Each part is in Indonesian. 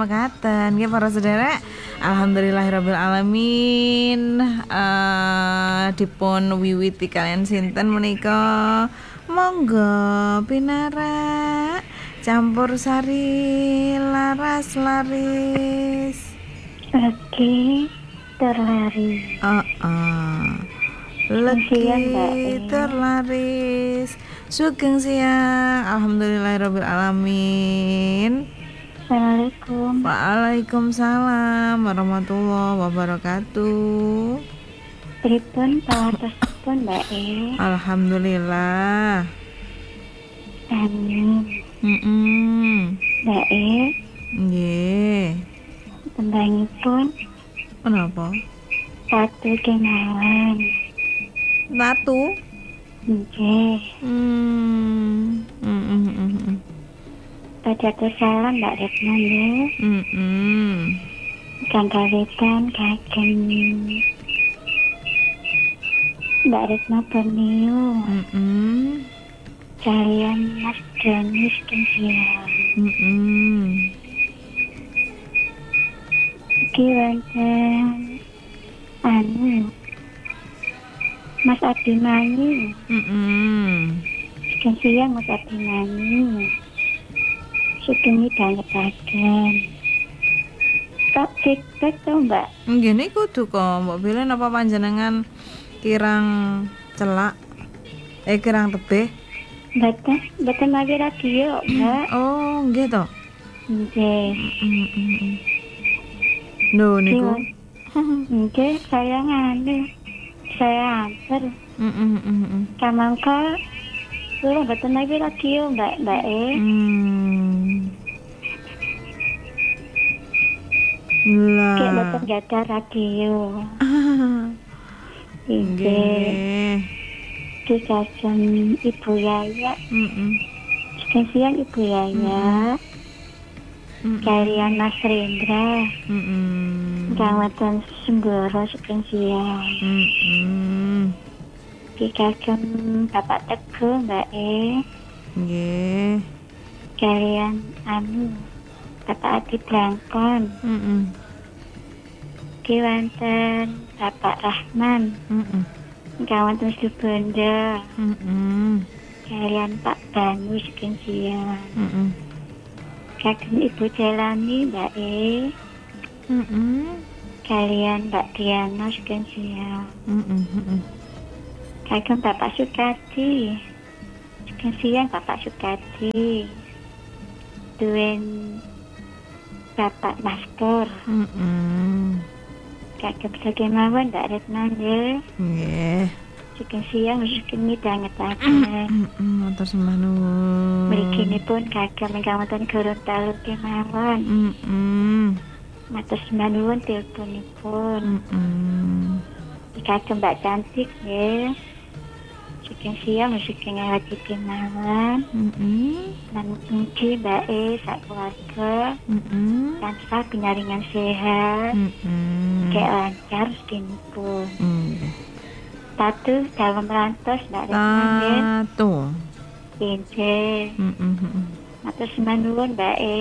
mekaten nggih para sedherek. Alhamdulillahirabbil alamin. Dipun wiwiti kalian sinten menika? Monggo pinara campur sari laras laris. Lagi terlaris. Lagi terlaris. Sugeng siang. Alhamdulillahirabbil alamin. Assalamualaikum. Waalaikumsalam warahmatullahi wabarakatuh. Pripun pawartosipun Mbak E? Alhamdulillah. Amin. Mbak E, Nggih. tembangipun Kenapa? satu kemauan. Tatu? Nggih. Pacatur salam Mbak Retno nggih. Kang kawitan kagem Mbak Retno Borneo. Kalian Mas Doni Skensian. Iki wonten Mas Abimani. Skensian Mas Abimani. Sugeng midhangetaken. Kok feedback to Mbak? Nggih niku kudu kok mbok bilih napa panjenengan kirang celak kirang tebih. Mboten lagi radio, Mbak. Oh, nggih to. Nggih. Lho niku. Nggih, saya antar. Kamangka kula mboten lagi radio, Mbak E. Lah. Kayak mboten gada radio. Nggih. Ki kagem Ibu Yaya. Sekalian Ibu Yaya. Kalian Mas Rendra. Kawatan Semboro sekalian. Ki kagem Bapak Teguh Mbak E. Nggih. Kalian Bapak Adi Blangkon. Ki wonten Bapak Rahman. Kawan terus Bondo. Kalian Pak Banu sekalian. Kagem Ibu Jelani Mbak E. Kalian Mbak Diana sekalian. Kagem Bapak Sukadi. Sekalian Bapak Sukadi. Duen Bapak Master. Kagem sakemawon Mbak Retno nggih. Nggih. Sugeng siang sugeng midhangetaken. Matur sembah nuwun. Mriginipun kagem ingkang wonten Gorontalo kemawon. Matur sembah nuwun teleponipun. Kagem Mbak Cantik nggih. Sugeng siang sugeng lagi kemawon. Lan mugi Mbak E sak keluarga tansah pinyaringan sehat. Kayak lancar dinipun. Tatu dalam rantos Mbak Retno nggih. Tatu. Nggih. Matur sembah nuwun Mbak E.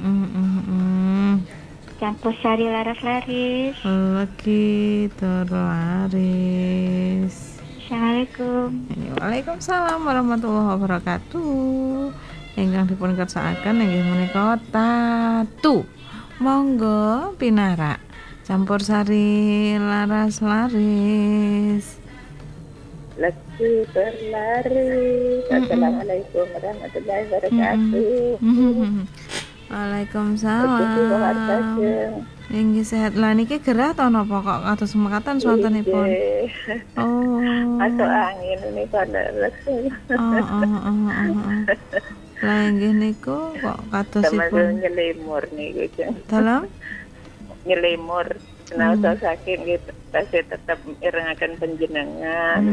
Campur sari laris-laris. Lagi terlaris. Assalamualaikum. Waalaikumsalam warahmatullahi wabarakatuh. Ingkang dipun kersakaken inggih menika tatu. Monggo pinarak campur sari laras laris. Lagi berlari. Assalamualaikum warahmatullahi wabarakatuh. Waalaikumsalam. Inggih sehat lah niki gerah to napa kok kados mekaten swantenipun. Oh. Masuk angin ini panas. Lah inggih niku kok kadosipun Sama nyelimur niku jeng. Dalam Nyelimur. Nah, sakit gitu. Saya tetap irengaken panjenengan.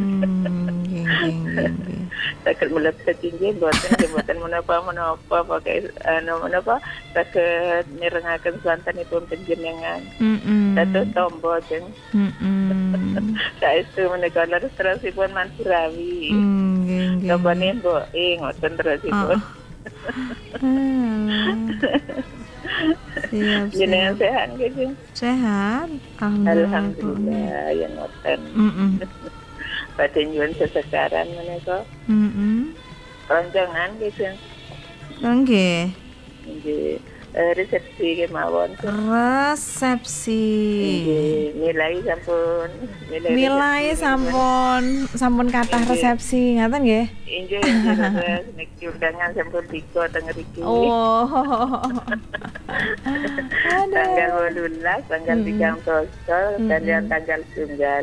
Sakit melekat tinggi, buatan menapa pakai menapa sakit mirengaken santanipun panjenengan. Satu tombol jeng. Saestu menika terusipun Mansurawi. Kabane mbok ngoten terusipun. Siap, Jenengan siap. sehat nggih, Jeng? Sehat. Alhamdulillah. Alhamdulillah yang ngoten. Mm-mm. Badhe nyuwun sesekaran menika. Ronjongan nggih, Jeng. Nggih. Nggih. Resepsi kemawon. Resepsi. Nggih, nilai sampun kathah resepsi, ngaten nggih? Inggih, nek undangan sampun 3 teng mriki. Oh. Tanggal 18, tanggal 30, dan tanggal tunggal.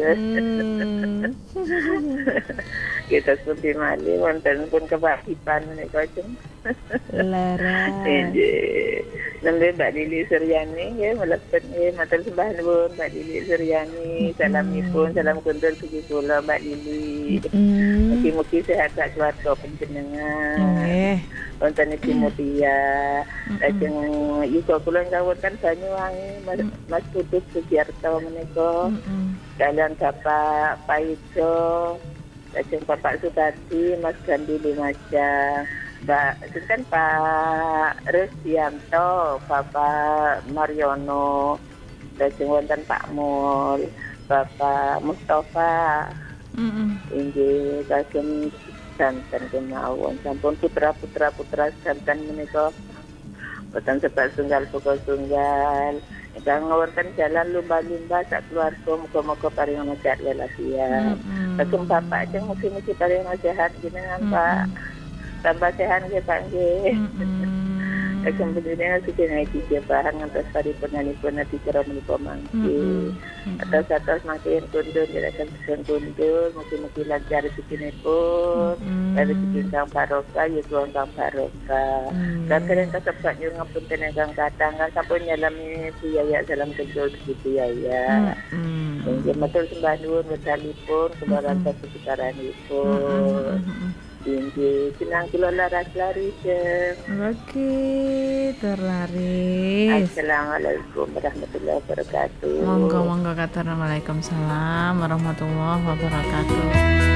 Kita seperti malih wonten pun kewajiban menika, Jeng. Laras. Inggih. Nembe Mbak Lili Suryani nggih mlebet nggih matur sembah nuwun Mbak Lili Suryani. Salamipun, salam kundur sugi kula Mbak Lili. Mugi-mugi sehat sak keluarga panjenengan. Nggih. Wonten Ibu Mutia. Lajeng yuga kula ngawonten Banyuwangi Mas Putut Sugiarto menika. Kalian Bapak Paijo. Lajeng Bapak Sutadi, Mas Gandhi Lumajang. Sinten Pak Rusdianto, Bapak Mariono, lajeng wonten Pak Mul, Bapak Mustafa, inggih kagem santen kemawon, sampun putra santen menika boten sebab tunggal pokok tunggal. Ingkang wonten jalan lumba-lumba sak keluarga muga-muga paring sehat walafiat. Kagem Bapak jeng mugi-mugi paring sehat jenengan Pak. Tambah sehat nggih Pak nggih. Kagem panjenengan sugih ngaji bahan ngantos paripurnanipun acara menika mangke. Atas mangke kundur jerakan pesen kundur mugi-mugi lancar rezekinipun. Rezeki kang barokah yuswa kang barokah. Kadang kasebut nyuwun ngapunten ingkang kathah sampun nyalami biyaya salam kecil biyaya. Nggih matur sembah nuwun wedalipun kula rantas sekitaranipun. Inggih, senang kula laras laris. Oke, terlaris. Assalamualaikum warahmatullahi wabarakatuh. Monggo kata Waalaikumsalam warahmatullahi wabarakatuh.